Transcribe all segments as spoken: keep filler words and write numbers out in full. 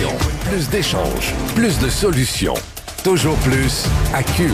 d'informations, plus d'échanges, plus de solutions. Toujours plus à Cube.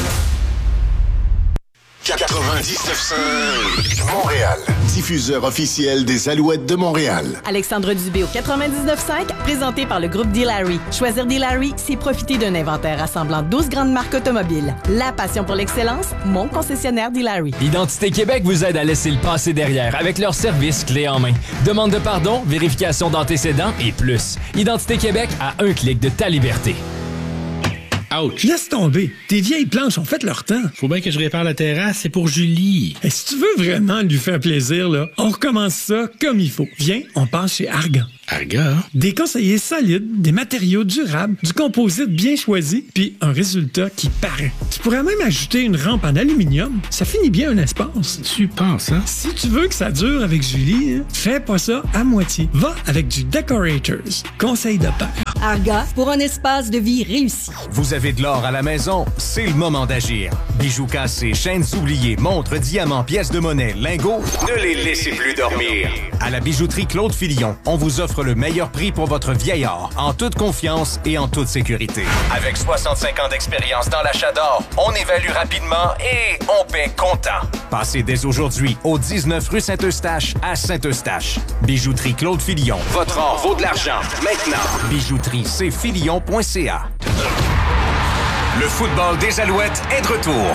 quatre-vingt-dix-neuf cinq Montréal, diffuseur officiel des Alouettes de Montréal. Alexandre Dubé au quatre-vingt-dix-neuf cinq, présenté par le groupe D-Larry. Choisir D-Larry, c'est profiter d'un inventaire rassemblant douze grandes marques automobiles. La passion pour l'excellence, mon concessionnaire D-Larry. Identité Québec vous aide à laisser le passé derrière avec leur service clé en main. Demande de pardon, vérification d'antécédents et plus. Identité Québec à un clic de ta liberté. Ouch! Laisse tomber. Tes vieilles planches ont fait leur temps. Faut bien que je répare la terrasse, c'est pour Julie. Et si tu veux vraiment lui faire plaisir, là, on recommence ça comme il faut. Viens, on passe chez Argan. Argan? Des conseillers solides, des matériaux durables, du composite bien choisi, puis un résultat qui paraît. Tu pourrais même ajouter une rampe en aluminium. Ça finit bien un espace. Tu penses, hein? Si tu veux que ça dure avec Julie, hein, fais pas ça à moitié. Va avec du Decorators. Conseil de père. Argan, pour un espace de vie réussi. Vous avez de l'or à la maison? C'est le moment d'agir. Bijoux cassés, chaînes oubliées, montres, diamants, pièces de monnaie, lingots, ne les laissez plus dormir. À la bijouterie Claude Filion, on vous offre le meilleur prix pour votre vieil or, en toute confiance et en toute sécurité. Avec soixante-cinq ans d'expérience dans l'achat d'or, on évalue rapidement et on paie comptant. Passez dès aujourd'hui au dix-neuf rue Saint-Eustache à Saint-Eustache. Bijouterie Claude Filion. Votre or vaut de l'argent. Maintenant. Bijouterie c filion point c a. Le football des Alouettes est de retour.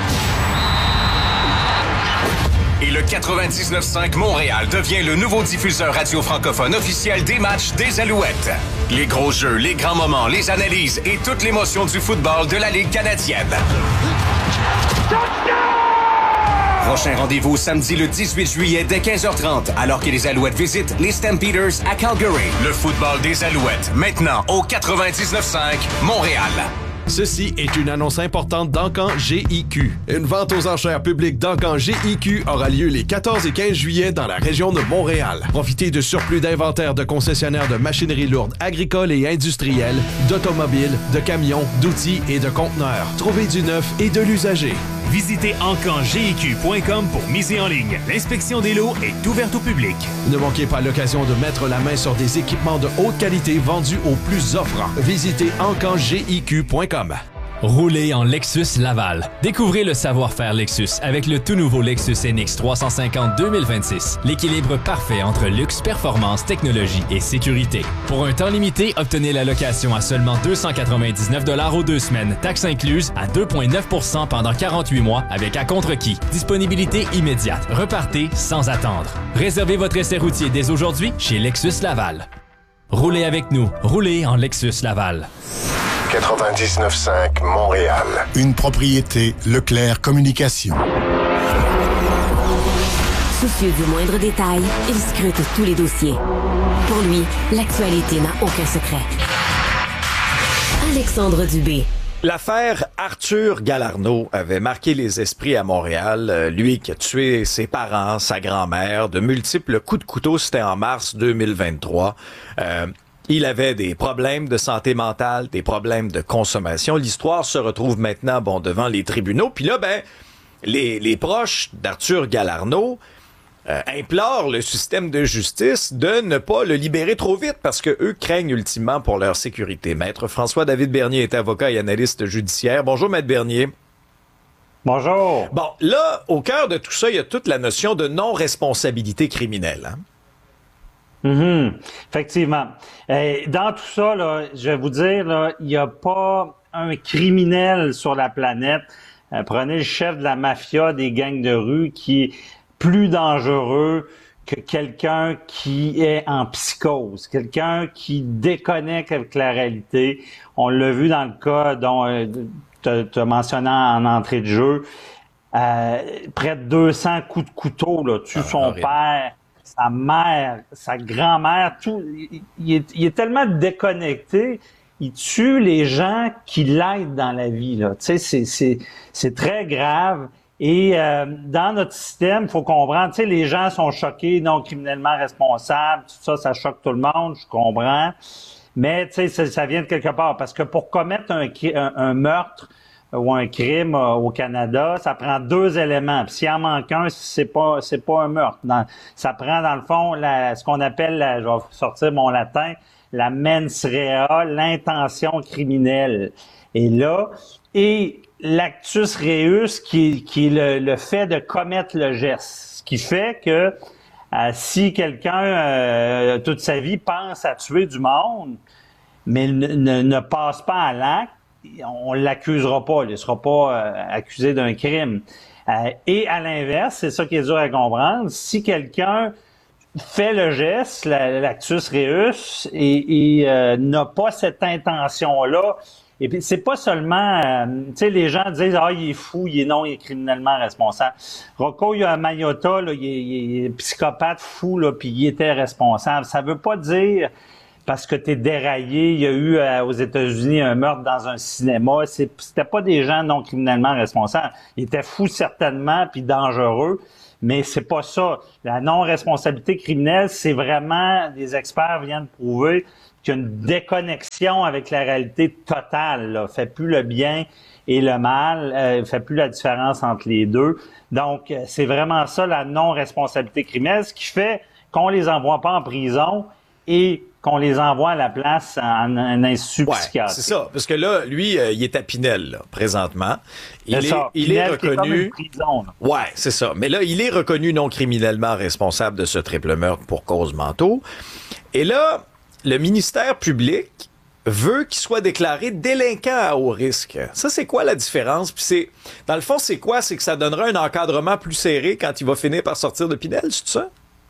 Et le quatre-vingt-dix-neuf cinq Montréal devient le nouveau diffuseur radio francophone officiel des matchs des Alouettes. Les gros jeux, les grands moments, les analyses et toute l'émotion du football de la Ligue canadienne. Prochain rendez-vous samedi le dix-huit juillet dès quinze heures trente, alors que les Alouettes visitent les Stampeders à Calgary. Le football des Alouettes, maintenant au quatre-vingt-dix-neuf cinq Montréal. Ceci est une annonce importante d'Encan G I Q. Une vente aux enchères publiques d'Encan G I Q aura lieu les quatorze et quinze juillet dans la région de Montréal. Profitez de surplus d'inventaire de concessionnaires de machinerie lourde agricole et industrielle, d'automobiles, de camions, d'outils et de conteneurs. Trouvez du neuf et de l'usager. Visitez encan g i q point com pour miser en ligne. L'inspection des lots est ouverte au public. Ne manquez pas l'occasion de mettre la main sur des équipements de haute qualité vendus aux plus offrants. Visitez encan g i q point com. Roulez en Lexus Laval. Découvrez le savoir-faire Lexus avec le tout nouveau Lexus N X trois cent cinquante deux mille vingt-six. L'équilibre parfait entre luxe, performance, technologie et sécurité. Pour un temps limité, obtenez la location à seulement deux cent quatre-vingt-dix-neuf dollars aux deux semaines, taxes incluses, à deux virgule neuf pour cent pendant quarante-huit mois avec à-contre-qui. Disponibilité immédiate. Repartez sans attendre. Réservez votre essai routier dès aujourd'hui chez Lexus Laval. Roulez avec nous. Roulez en Lexus Laval. quatre-vingt-dix-neuf cinq Montréal. Une propriété Leclerc Communication. Soucieux du moindre détail, il scrute tous les dossiers. Pour lui, l'actualité n'a aucun secret. Alexandre Dubé. L'affaire Arthur Galarneau avait marqué les esprits à Montréal. Lui qui a tué ses parents, sa grand-mère, de multiples coups de couteau, c'était en mars deux mille vingt-trois. Euh, Il avait des problèmes de santé mentale, des problèmes de consommation. L'histoire se retrouve maintenant, bon, devant les tribunaux. Puis là, ben, les, les proches d'Arthur Galarneau euh, implorent le système de justice de ne pas le libérer trop vite parce que eux craignent ultimement pour leur sécurité. Maître François-David Bernier est avocat et analyste judiciaire. Bonjour, Maître Bernier. Bonjour. Bon, là, au cœur de tout ça, il y a toute la notion de non-responsabilité criminelle, hein? Mm-hmm. Effectivement. Et dans tout ça, là, je vais vous dire, là, il n'y a pas un criminel sur la planète. Euh, prenez le chef de la mafia des gangs de rue qui est plus dangereux que quelqu'un qui est en psychose, quelqu'un qui déconnecte avec la réalité. On l'a vu dans le cas dont euh, tu as mentionné en entrée de jeu. Euh, près de deux cents coups de couteau, là, tue ah, son horrible. père, sa mère, sa grand-mère, tout. Il, il, est, il est tellement déconnecté, il tue les gens qui l'aident dans la vie, là. Tu sais, c'est, c'est, c'est très grave. Et euh, dans notre système, il faut comprendre, tu sais, les gens sont choqués, non criminellement responsables, tout ça, ça choque tout le monde, je comprends. Mais, tu sais, ça, ça vient de quelque part. Parce que pour commettre un, un, un meurtre ou un crime euh, au Canada, ça prend deux éléments. Puis s'il en manque un, c'est pas c'est pas un meurtre. Dans, ça prend, dans le fond, la, ce qu'on appelle, la, je vais sortir mon latin, la mens rea, l'intention criminelle. Et là, et l'actus reus, qui, qui est le, le fait de commettre le geste. Ce qui fait que euh, si quelqu'un, euh, toute sa vie, pense à tuer du monde, mais ne, ne, ne passe pas à l'acte, on l'accusera pas, il ne sera pas euh, accusé d'un crime. Euh, et à l'inverse, c'est ça qui est dur à comprendre, si quelqu'un fait le geste, la, l'actus reus, et, et euh, n'a pas cette intention-là, et puis c'est pas seulement, euh, tu sais, les gens disent « Ah, il est fou, il est non, il est criminellement responsable. » Rocco Maillotta, là, il, est, il est psychopathe fou, là, puis il était responsable. Ça veut pas dire... parce que t'es déraillé, il y a eu euh, aux États-Unis un meurtre dans un cinéma. C'est, c'était pas des gens non criminellement responsables. Ils étaient fous certainement, puis dangereux, mais c'est pas ça. La non-responsabilité criminelle, c'est vraiment, des experts viennent prouver qu'il y a une déconnexion avec la réalité totale, là. Fait plus le bien et le mal, euh, fait plus la différence entre les deux. Donc, c'est vraiment ça, la non-responsabilité criminelle, ce qui fait qu'on les envoie pas en prison et qu'on les envoie à la place en un institut ouais, psychiatrique. C'est ça, parce que là, lui, euh, il est à Pinel, là, présentement. Il c'est est, ça. il Pinel, est reconnu. Qui est comme une prison, là. Ouais, c'est ça. Mais là, il est reconnu non criminellement responsable de ce triple meurtre pour cause mentaux. Et là, le ministère public veut qu'il soit déclaré délinquant à haut risque. Ça, c'est quoi la différence? Puis c'est, dans le fond, c'est quoi? C'est que ça donnera un encadrement plus serré quand il va finir par sortir de Pinel, c'est ça?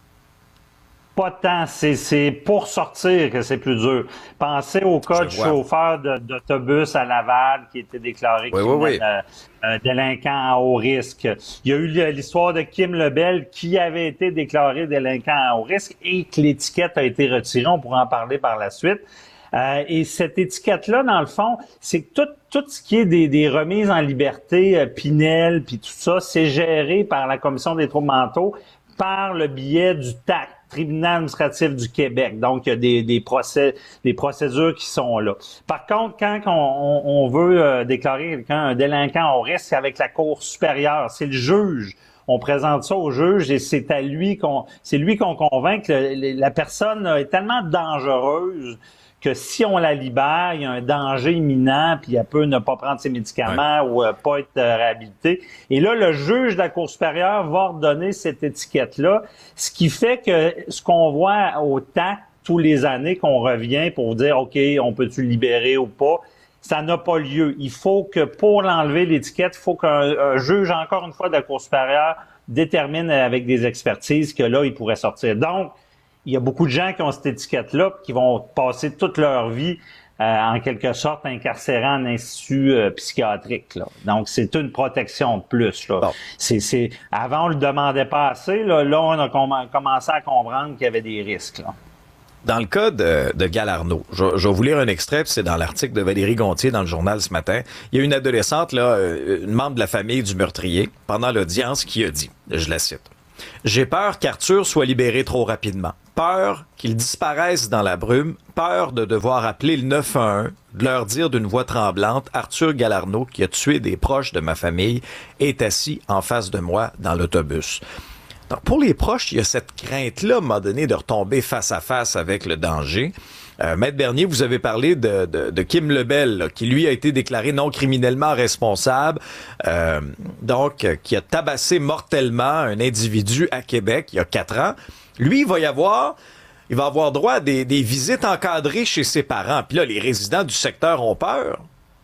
Pas tant, c'est, c'est pour sortir que c'est plus dur. Pensez au cas du chauffeur de, d'autobus à Laval qui était déclaré oui, oui, oui. Euh, euh, délinquant à haut risque. Il y a eu l'histoire de Kim Lebel qui avait été déclaré délinquant à haut risque et que l'étiquette a été retirée. On pourra en parler par la suite. Euh, et cette étiquette-là, dans le fond, c'est que tout, tout ce qui est des, des remises en liberté, euh, Pinel, puis tout ça, c'est géré par la Commission des troubles mentaux par le biais du T A C, Tribunal administratif du Québec. Donc, il y a des, des, procès, des procédures qui sont là. Par contre, quand on, on, on veut euh, déclarer quelqu'un un délinquant au risque, c'est avec la Cour supérieure. C'est le juge. On présente ça au juge et c'est à lui qu'on, c'est lui qu'on convainc que le, la personne est tellement dangereuse que si on la libère, il y a un danger imminent, puis elle peut ne pas prendre ses médicaments ouais. ou euh, pas être euh, réhabilitée. Et là, le juge de la Cour supérieure va ordonner cette étiquette-là, ce qui fait que ce qu'on voit au T A C tous les années, qu'on revient pour dire, OK, on peut-tu le libérer ou pas, ça n'a pas lieu. Il faut que pour l'enlever l'étiquette, il faut qu'un un juge, encore une fois, de la Cour supérieure, détermine avec des expertises que là, il pourrait sortir. Donc, il y a beaucoup de gens qui ont cette étiquette-là qui vont passer toute leur vie euh, en quelque sorte incarcérés en institut euh, psychiatrique. Là. Donc, c'est une protection de plus. Là. Bon. C'est, c'est, avant, on le demandait pas assez. Là, là on a com- commencé à comprendre qu'il y avait des risques. Là. Dans le cas de, de Galarno, je, je vais vous lire un extrait, puis c'est dans l'article de Valérie Gontier dans le journal ce matin. Il y a une adolescente, là, une membre de la famille du meurtrier, pendant l'audience, qui a dit, je la cite, « J'ai peur qu'Arthur soit libéré trop rapidement. Peur qu'il disparaisse dans la brume. Peur de devoir appeler le neuf un un, de leur dire d'une voix tremblante, Arthur Galarno, qui a tué des proches de ma famille, est assis en face de moi dans l'autobus. » Donc, pour les proches, il y a cette crainte-là, à un moment donné, de retomber face à face avec le danger. Euh, Maître Bernier, vous avez parlé de, de, de Kim Lebel, là, qui lui a été déclaré non criminellement responsable, euh, donc euh, qui a tabassé mortellement un individu à Québec il y a quatre ans. Lui, il va y avoir, il va avoir droit à des, des visites encadrées chez ses parents. Puis là, les résidents du secteur ont peur.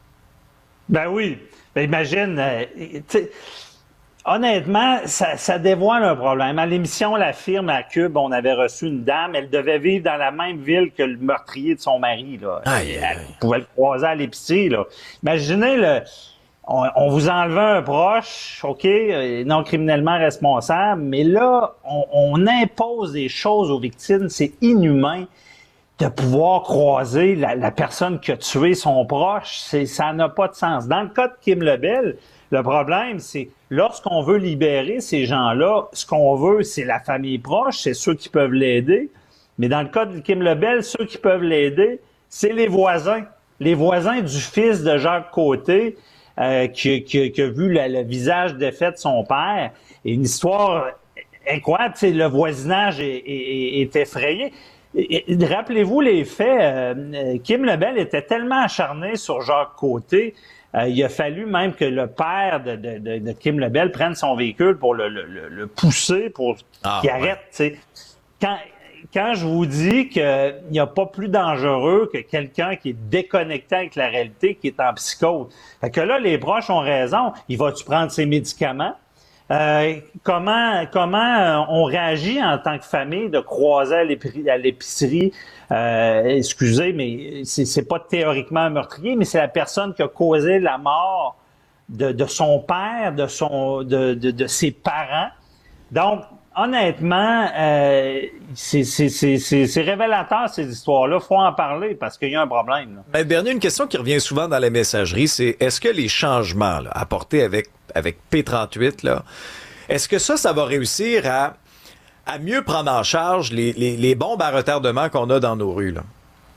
Ben oui. Ben imagine, euh, tu sais, honnêtement, ça, ça dévoile un problème. À l'émission La Firme à Cube, on avait reçu une dame, elle devait vivre dans la même ville que le meurtrier de son mari. Là. Aïe, elle, aïe. elle pouvait le croiser à l'épicerie. Là. Imaginez, le, on, on vous enlevait un proche, OK, non criminellement responsable, mais là, on, on impose des choses aux victimes, c'est inhumain de pouvoir croiser la, la personne qui a tué son proche. C'est, ça n'a pas de sens. Dans le cas de Kim Lebel, le problème, c'est lorsqu'on veut libérer ces gens-là, ce qu'on veut, c'est la famille proche, c'est ceux qui peuvent l'aider. Mais dans le cas de Kim Lebel, ceux qui peuvent l'aider, c'est les voisins. Les voisins du fils de Jacques Côté, euh, qui, qui, qui a vu la, le visage défait de son père. Et une histoire incroyable, tu sais, le voisinage est, est, est effrayé. rappelez-vous les faits. Euh, Kim Lebel était tellement acharné sur Jacques Côté. Euh, il a fallu même que le père de, de, de, de Kim Lebel prenne son véhicule pour le, le, le pousser, pour ah, qu'il ouais. arrête. T'sais. Quand, quand je vous dis qu'il n'y a pas plus dangereux que quelqu'un qui est déconnecté avec la réalité, qui est en psychose. Fait que là, les proches ont raison. Il va-tu prendre ses médicaments? Euh, comment comment on réagit en tant que famille de croiser à l'épicerie, euh, excusez, mais c'est, c'est pas théoriquement un meurtrier, mais c'est la personne qui a causé la mort de, de son père, de son de, de, de ses parents. Donc, honnêtement, euh, c'est, c'est, c'est, c'est, c'est révélateur, ces histoires-là. Faut en parler parce qu'il y a un problème. Là. Mais Bernier, une question qui revient souvent dans la messagerie, c'est est-ce que les changements là, apportés avec avec P trente-huit, là, est-ce que ça, ça va réussir à, à mieux prendre en charge les, les, les bombes à retardement qu'on a dans nos rues, là?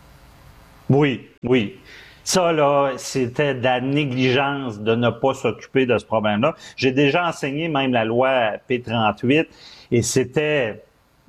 Oui, oui. Ça, là, c'était de la négligence de ne pas s'occuper de ce problème-là. J'ai déjà enseigné même la loi P trente-huit et c'était...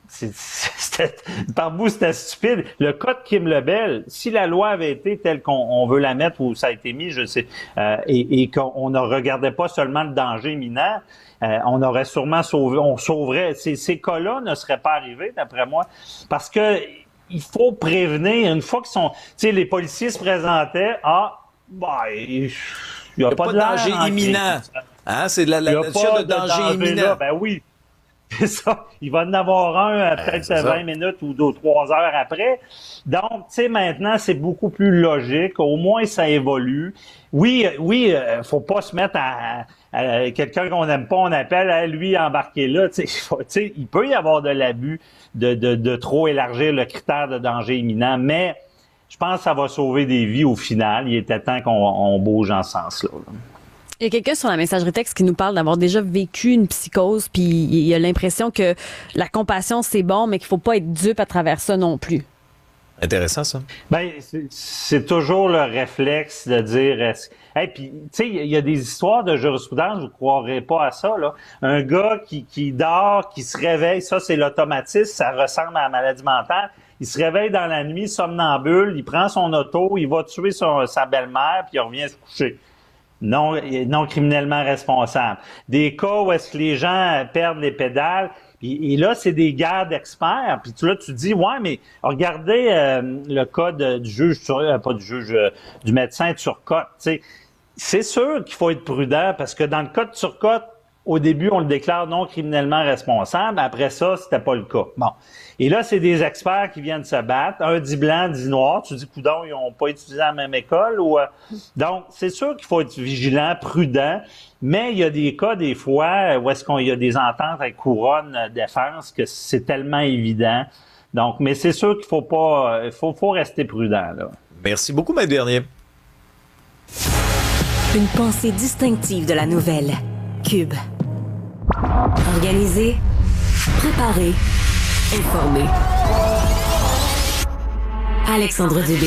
C'était, par bout, c'était stupide. Le cas de Kim Lebel, si la loi avait été telle qu'on on veut la mettre où ça a été mis, je sais, euh, et, et qu'on ne regardait pas seulement le danger imminent, euh, on aurait sûrement sauvé, on sauverait. Ces, ces cas-là ne seraient pas arrivés, d'après moi, parce que il faut prévenir. Une fois qu'ils sont, tu sais, les policiers se présentaient, ah, bah, il n'y a, a pas, pas de danger imminent. Hein, c'est de la, la notion de danger, danger imminent. Là, ben oui. C'est ça. Il va en avoir un euh, peut-être euh, vingt minutes ou deux, trois heures après. Donc, tu sais, maintenant, c'est beaucoup plus logique. Au moins, ça évolue. Oui, oui, euh, faut pas se mettre à, à, à quelqu'un qu'on n'aime pas, on appelle à lui embarquer là. Tu sais, il peut y avoir de l'abus de, de, de trop élargir le critère de danger imminent, mais je pense que ça va sauver des vies au final. Il était temps qu'on on bouge en ce sens-là. Là. Il y a quelqu'un sur la messagerie texte qui nous parle d'avoir déjà vécu une psychose, puis il a l'impression que la compassion, c'est bon, mais qu'il faut pas être dupe à travers ça non plus. Intéressant, ça. Ben, c'est, c'est toujours le réflexe de dire... Hey, puis, tu sais, il y a des histoires de jurisprudence, vous ne croirez pas à ça, là. Un gars qui, qui dort, qui se réveille, ça, c'est l'automatisme, ça ressemble à la maladie mentale. Il se réveille dans la nuit, somnambule, il prend son auto, il va tuer son, sa belle-mère, puis il revient se coucher. Non, non criminellement responsable. Des cas où est-ce que les gens perdent les pédales, et, et là, c'est des guerres d'experts. Puis là, tu dis, ouais, mais regardez euh, le cas de, du juge, euh, pas du juge, euh, du médecin de Turcotte. Tu sais, c'est sûr qu'il faut être prudent parce que dans le cas de Turcotte, au début, on le déclare non criminellement responsable. Après ça, c'était pas le cas. Bon. Et là, c'est des experts qui viennent se battre. Un dit blanc, dit noir. Tu dis, coudonc, ils n'ont pas étudié à la même école. Ou, euh... Donc, c'est sûr qu'il faut être vigilant, prudent. Mais il y a des cas, des fois, où est-ce qu'il y a des ententes avec couronne défense que c'est tellement évident. Donc, mais c'est sûr qu'il faut pas, il faut, faut rester prudent, là. Merci beaucoup, Maître Bernier. Une pensée distinctive de la nouvelle. Cube. Organisé, préparé, informé. Alexandre Dubé.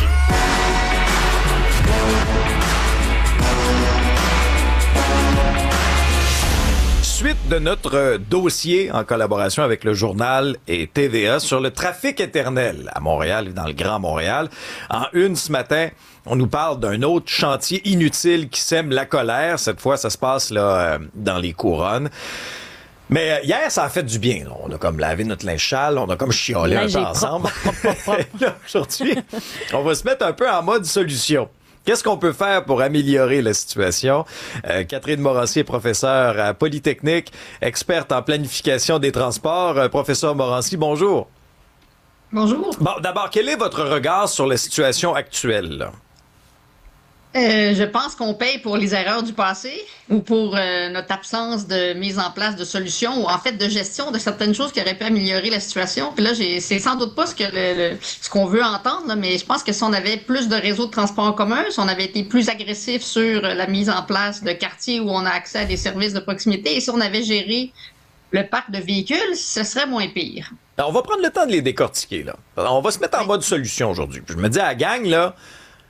Suite de notre dossier en collaboration avec le journal et T V A sur le trafic éternel à Montréal et dans le Grand Montréal. En une ce matin, on nous parle d'un autre chantier inutile qui sème la colère. Cette fois, ça se passe là dans les couronnes. Mais euh, hier, ça a fait du bien. Là. On a comme lavé notre linge sale, on a comme chiolé un peu ensemble. Là, aujourd'hui, on va se mettre un peu en mode solution. Qu'est-ce qu'on peut faire pour améliorer la situation? Euh, Catherine Morancy est professeure à Polytechnique, experte en planification des transports. Euh, professeur Morancy, bonjour. Bonjour. Bon, d'abord, quel est votre regard sur la situation actuelle, là? Euh, je pense qu'on paye pour les erreurs du passé ou pour euh, notre absence de mise en place de solutions ou en fait de gestion de certaines choses qui auraient pu améliorer la situation. Puis là, j'ai, c'est sans doute pas ce que le, le, ce qu'on veut entendre, là, mais je pense que si on avait plus de réseaux de transport en commun, si on avait été plus agressif sur la mise en place de quartiers où on a accès à des services de proximité et si on avait géré le parc de véhicules, ce serait moins pire. Alors, on va prendre le temps de les décortiquer, là. On va se mettre en mode solution aujourd'hui. Je me dis à la gang, là,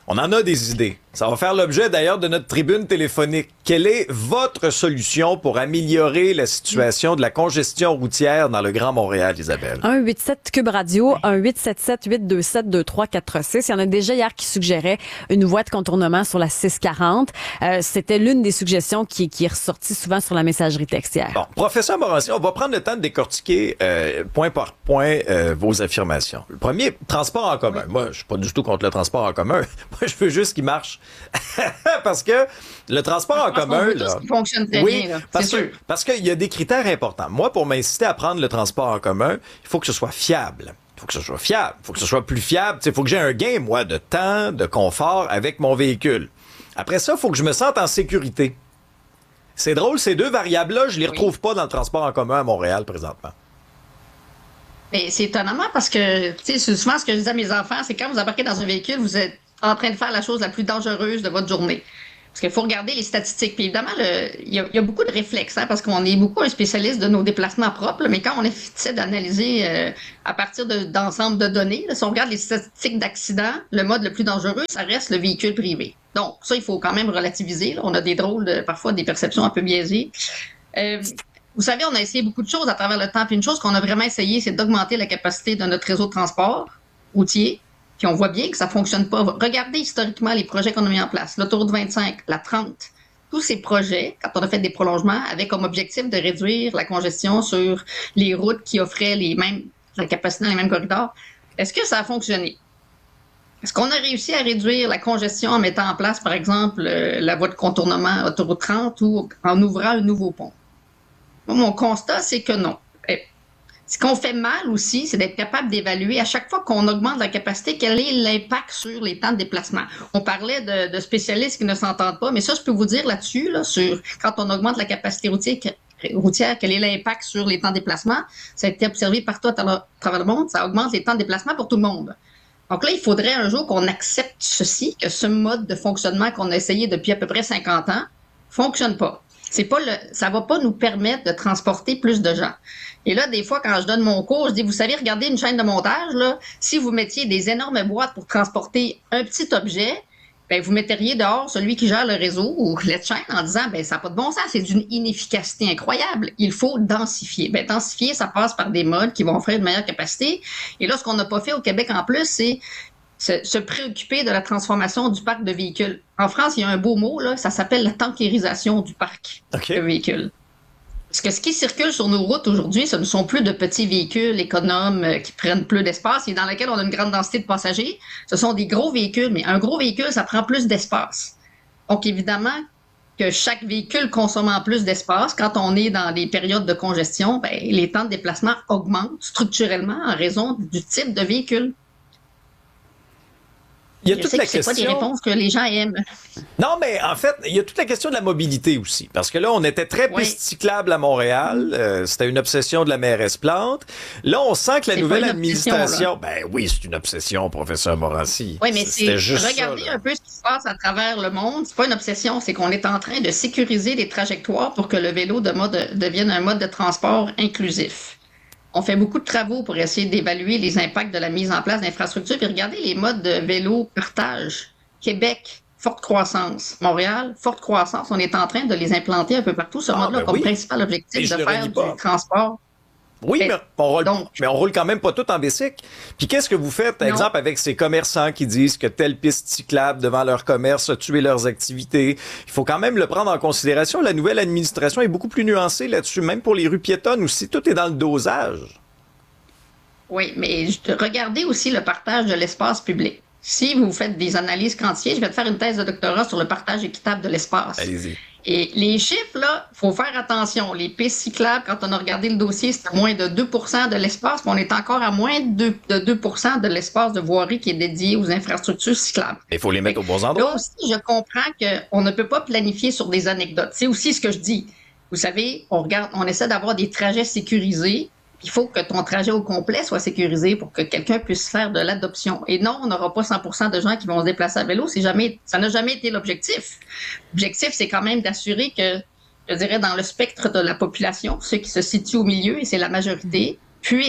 On en a des idées. Ça va faire l'objet d'ailleurs de notre tribune téléphonique. Quelle est votre solution pour améliorer la situation de la congestion routière dans le Grand Montréal, Isabelle? un huit sept Cube Radio, un huit sept sept huit deux sept deux trois quatre six. Il y en a déjà hier qui suggéraient une voie de contournement sur la six cent quarante. Euh, c'était l'une des suggestions qui, qui est ressortie souvent sur la messagerie texte hier. Bon, professeur Morancy, on va prendre le temps de décortiquer euh, point par point euh, vos affirmations. Le premier, transport en commun. Moi, je suis pas du tout contre le transport en commun. Moi, je veux juste qu'il marche. Parce que le transport en commun, là, qui fonctionne très oui, bien, là, parce c'est que, sûr. parce qu'il y a des critères importants. Moi, pour m'inciter à prendre le transport en commun, il faut que ce soit fiable. Il faut que ce soit fiable. Il faut que ce soit plus fiable. Il faut que j'ai un gain, moi, de temps, de confort avec mon véhicule. Après ça, il faut que je me sente en sécurité. C'est drôle, ces deux variables-là, je les oui. retrouve pas dans le transport en commun à Montréal présentement. Mais c'est étonnamment parce que, tu sais, souvent ce que je dis à mes enfants, c'est quand vous embarquez dans un véhicule, vous êtes en train de faire la chose la plus dangereuse de votre journée. Parce qu'il faut regarder les statistiques. Puis évidemment, il y, y a beaucoup de réflexes, hein, parce qu'on est beaucoup un spécialiste de nos déplacements propres, là, mais quand on essaie d'analyser euh, à partir de, d'ensemble de données, là, si on regarde les statistiques d'accidents, le mode le plus dangereux, ça reste le véhicule privé. Donc, ça, il faut quand même relativiser. Là. On a des drôles, de, parfois des perceptions un peu biaisées. Euh, vous savez, on a essayé beaucoup de choses à travers le temps. Puis une chose qu'on a vraiment essayé, c'est d'augmenter la capacité de notre réseau de transport routier. Puis on voit bien que ça fonctionne pas. Regardez historiquement les projets qu'on a mis en place. L'autoroute vingt-cinq, la trente, tous ces projets, quand on a fait des prolongements, avaient comme objectif de réduire la congestion sur les routes qui offraient les mêmes, la capacité dans les mêmes corridors. Est-ce que ça a fonctionné? Est-ce qu'on a réussi à réduire la congestion en mettant en place, par exemple, la voie de contournement autoroute trente ou en ouvrant un nouveau pont? Moi, mon constat, c'est que non. Ce qu'on fait mal aussi, c'est d'être capable d'évaluer à chaque fois qu'on augmente la capacité, quel est l'impact sur les temps de déplacement. On parlait de, de spécialistes qui ne s'entendent pas, mais ça, je peux vous dire là-dessus, là, sur quand on augmente la capacité routière, routière, quel est l'impact sur les temps de déplacement. Ça a été observé partout à travers le monde, ça augmente les temps de déplacement pour tout le monde. Donc là, il faudrait un jour qu'on accepte ceci, que ce mode de fonctionnement qu'on a essayé depuis à peu près cinquante ans fonctionne pas. C'est pas le, ça va pas nous permettre de transporter plus de gens. Et là, des fois, quand je donne mon cours, je dis, vous savez, regardez une chaîne de montage, là, si vous mettiez des énormes boîtes pour transporter un petit objet, ben, vous metteriez dehors celui qui gère le réseau ou la chaîne en disant, ben, ça n'a pas de bon sens, c'est d'une inefficacité incroyable. Il faut densifier. Ben, densifier, ça passe par des modes qui vont offrir une meilleure capacité. Et là, ce qu'on n'a pas fait au Québec en plus, c'est se, se préoccuper de la transformation du parc de véhicules. En France, il y a un beau mot, là, ça s'appelle la tankérisation du parc okay. de véhicules. Parce que ce qui circule sur nos routes aujourd'hui, ce ne sont plus de petits véhicules économes euh, qui prennent peu d'espace et dans lesquels on a une grande densité de passagers. Ce sont des gros véhicules, mais un gros véhicule, ça prend plus d'espace. Donc, évidemment, que chaque véhicule consommant plus d'espace, quand on est dans des périodes de congestion, ben, les temps de déplacement augmentent structurellement en raison du type de véhicule. Il y a Je toute sais la que c'est question... pas des réponses que les gens aiment. Non, mais en fait, il y a toute la question de la mobilité aussi. Parce que là, on était très oui. piste cyclable à Montréal. Euh, c'était une obsession de la mairesse Plante. Là, on sent que la c'est nouvelle pas administration... Ben oui, c'est une obsession, professeur Morancy. Oui, mais c'est... Juste Regardez ça, un peu ce qui se passe à travers le monde. C'est pas une obsession, c'est qu'on est en train de sécuriser les trajectoires pour que le vélo de mode, devienne un mode de transport inclusif. On fait beaucoup de travaux pour essayer d'évaluer les impacts de la mise en place d'infrastructures. Puis regardez les modes de vélo partage. Québec, forte croissance. Montréal, forte croissance. On est en train de les implanter un peu partout. Ce ah, mode-là ben comme oui. principal objectif de faire du pas. transport. Oui, mais on, roule, Donc, mais on roule quand même pas tout en bicycle. Puis qu'est-ce que vous faites, par non. exemple, avec ces commerçants qui disent que telle piste cyclable devant leur commerce a tué leurs activités? Il faut quand même le prendre en considération. La nouvelle administration est beaucoup plus nuancée là-dessus, même pour les rues piétonnes aussi. Tout est dans le dosage. Oui, mais regardez aussi le partage de l'espace public. Si vous faites des analyses quantifiées, je vais te faire une thèse de doctorat sur le partage équitable de l'espace. Allez-y. Et les chiffres, là, il faut faire attention. Les pistes cyclables, quand on a regardé le dossier, c'était moins de deux pour cent de l'espace, mais on est encore à moins de deux pour cent de l'espace de voirie qui est dédié aux infrastructures cyclables. Il faut les mettre aux bons endroits. Là aussi, je comprends qu'on ne peut pas planifier sur des anecdotes. C'est aussi ce que je dis. Vous savez, on regarde, on essaie d'avoir des trajets sécurisés. Il faut que ton trajet au complet soit sécurisé pour que quelqu'un puisse faire de l'adoption. Et non, on n'aura pas cent pour cent de gens qui vont se déplacer à vélo. C'est jamais, ça n'a jamais été l'objectif. L'objectif, c'est quand même d'assurer que, je dirais, dans le spectre de la population, ceux qui se situent au milieu, et c'est la majorité, puissent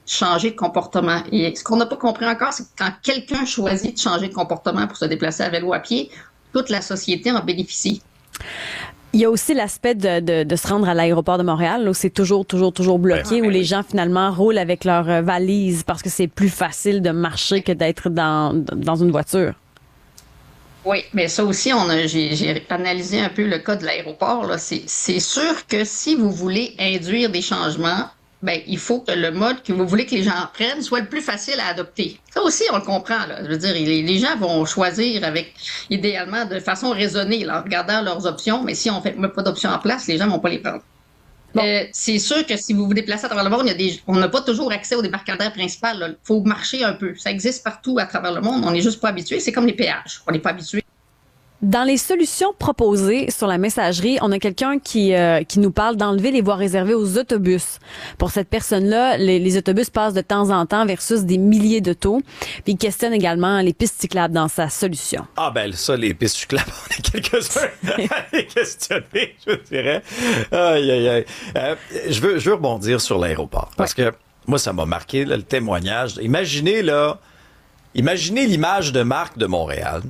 changer de comportement. Et ce qu'on n'a pas compris encore, c'est que quand quelqu'un choisit de changer de comportement pour se déplacer à vélo à pied, toute la société en bénéficie. Il y a aussi l'aspect de, de, de se rendre à l'aéroport de Montréal, où c'est toujours, toujours, toujours bloqué, où les gens finalement roulent avec leur valise parce que c'est plus facile de marcher que d'être dans, dans une voiture. Oui, mais ça aussi, on a, j'ai, j'ai analysé un peu le cas de l'aéroport. Là. C'est, c'est sûr que si vous voulez induire des changements, ben, il faut que le mode que vous voulez que les gens prennent soit le plus facile à adopter. Ça aussi, on le comprend. Là. Je veux dire, les, les gens vont choisir avec, idéalement, de façon raisonnée, là, en regardant leurs options, mais si on ne met pas d'options en place, les gens ne vont pas les prendre. Bon. Euh, c'est sûr que si vous vous déplacez à travers le monde, il y a des, on n'a pas toujours accès au débarcadère principal. Il faut marcher un peu. Ça existe partout à travers le monde. On n'est juste pas habitué. C'est comme les péages. On n'est pas habitué. Dans les solutions proposées sur la messagerie, on a quelqu'un qui euh, qui nous parle d'enlever les voies réservées aux autobus. Pour cette personne-là, les, les autobus passent de temps en temps versus des milliers d'autos. Puis il questionne également les pistes cyclables dans sa solution. Ah ben ça, les pistes cyclables, on est quelques-uns à les questionner, je dirais. Aïe, aïe, aïe. Euh, je veux, je veux rebondir sur l'aéroport parce ouais. que moi, ça m'a marqué là, le témoignage. Imaginez là, imaginez l'image de marque de Montréal.